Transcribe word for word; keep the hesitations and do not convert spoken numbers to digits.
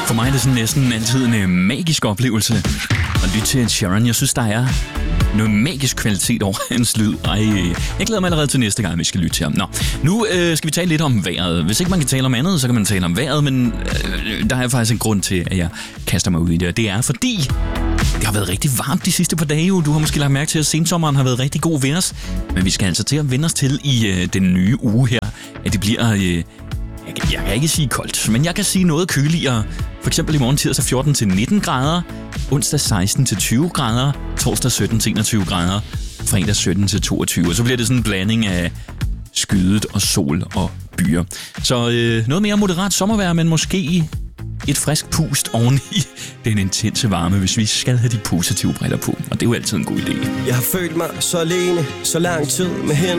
For mig er det sådan næsten altid en øh, magisk oplevelse at lytte til Ed Sheeran. Jeg synes, der er noget magisk kvalitet over hans lyd. Ej, jeg glæder mig allerede til næste gang, vi skal lytte til ham. Nå, nu øh, skal vi tale lidt om vejret. Hvis ikke man kan tale om andet, så kan man tale om vejret, men øh, der er faktisk en grund til, at jeg kaster mig ud i det. Og det er fordi, det har været rigtig varmt de sidste par dage. Jo. Du har måske lagt mærke til, at sensommeren har været rigtig god ved os. Men vi skal altså til at vende os til i øh, den nye uge her, at det bliver... Øh, Jeg kan, jeg kan ikke sige koldt, men jeg kan sige noget køligere. For eksempel i morgen tirsdag fjorten til nitten grader, onsdag seksten til tyve grader, torsdag sytten til enogtyve grader, fredag sytten til toogtyve. Og så bliver det sådan en blanding af skyet og sol og byer. Så øh, noget mere moderat sommervejr, men måske et frisk pust oven i den intense varme, hvis vi skal have de positive briller på. Og det er jo altid en god idé. Jeg har følt mig så alene, så lang tid med hende.